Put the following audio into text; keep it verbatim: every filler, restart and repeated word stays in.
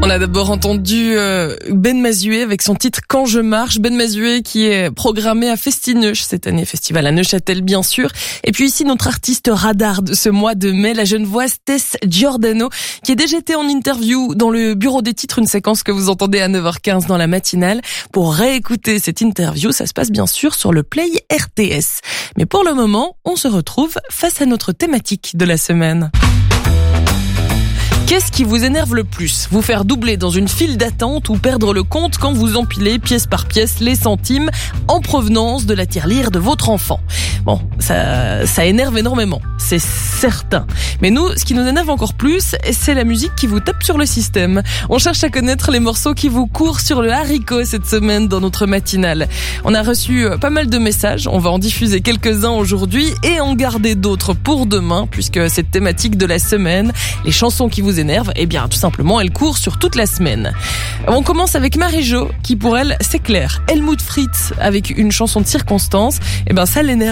On a d'abord entendu euh, Ben Mazué avec son titre Quand je marche. Ben Mazué qui est programmé à Festineuch cette année, festival à Neuchâtel bien sûr. Et puis ici notre artiste radar de ce mois de mai, la Genevoise Tess Giordano, qui est déjà été en interview dans le bureau des titres, une séquence que vous entendez à neuf heures quinze dans la matinale. Pour réécouter cette interview, ça se passe bien sûr sur le Play R T S. Mais pour le moment, on se retrouve face à notre thématique de la semaine. Qu'est-ce qui vous énerve le plus ? Vous faire doubler dans une file d'attente ou perdre le compte quand vous empilez pièce par pièce les centimes en provenance de la tirelire de votre enfant. Bon, ça, ça énerve énormément, c'est certain. Mais nous, ce qui nous énerve encore plus, c'est la musique qui vous tape sur le système. On cherche à connaître les morceaux qui vous courent sur le haricot cette semaine dans notre matinale. On a reçu pas mal de messages, on va en diffuser quelques-uns aujourd'hui et en garder d'autres pour demain, puisque cette thématique de la semaine, les chansons qui vous énerve, eh bien tout simplement elle court sur toute la semaine. On commence avec Marie-Jo qui pour elle c'est clair. Helmut Fritz avec une chanson de circonstance, eh ben ça l'énerve